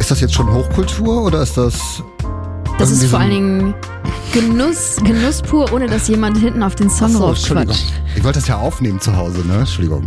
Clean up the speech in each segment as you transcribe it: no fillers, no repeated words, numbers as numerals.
Ist das jetzt schon Hochkultur oder ist das... Das ist vor allen Dingen Genuss pur, ohne dass jemand hinten auf den Song raufquatscht. Ich wollte das ja aufnehmen zu Hause, ne? Entschuldigung.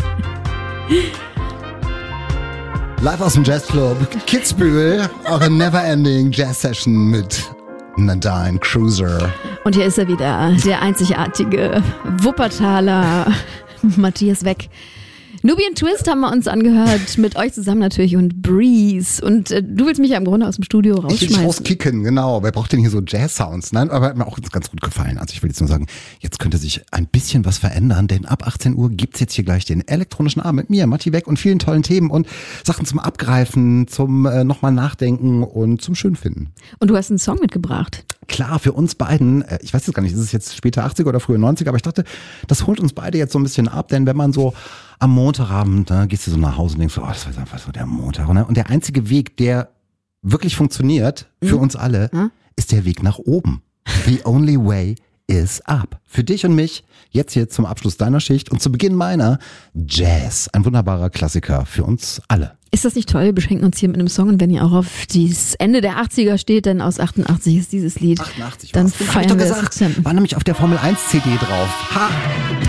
Live aus dem Jazzclub Kitzbühel, eure Neverending Jazz Session mit Nadine Cruiser. Und hier ist er wieder, der einzigartige Wuppertaler Matthias Weck. Nubian Twist haben wir uns angehört, mit euch zusammen natürlich und Breeze. Und du willst mich ja im Grunde aus dem Studio rausschmeißen. Ich will dich rauskicken, genau. Wer braucht denn hier so Jazz-Sounds? Nein, aber hat mir auch ganz gut gefallen. Also ich will jetzt nur sagen, jetzt könnte sich ein bisschen was verändern, denn ab 18 Uhr gibt's jetzt hier gleich den elektronischen Abend mit mir, Matti Weck und vielen tollen Themen und Sachen zum Abgreifen, zum nochmal nachdenken und zum Schönfinden. Und du hast einen Song mitgebracht. Klar, für uns beiden, ich weiß jetzt gar nicht, ist es jetzt später 80er oder früher 90er, aber ich dachte, das holt uns beide jetzt so ein bisschen ab, denn wenn man so am Montagabend, gehst du so nach Hause und denkst so, das war einfach so der Montag. Ne? Und der einzige Weg, der wirklich funktioniert für uns alle, ist der Weg nach oben. The only way is up. Für dich und mich, jetzt hier zum Abschluss deiner Schicht und zu Beginn meiner, Jazz. Ein wunderbarer Klassiker für uns alle. Ist das nicht toll? Wir beschenken uns hier mit einem Song und wenn ihr auch auf das Ende der 80er steht, denn aus 88 ist dieses Lied. 88 dann war's. feiern wir es zusammen. War nämlich auf der Formel 1 CD drauf. Ha!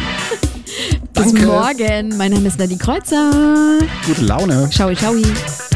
Bis Danke. morgen. Mein Name ist Nadine Kreuzer. Gute Laune. Ciao, ciao.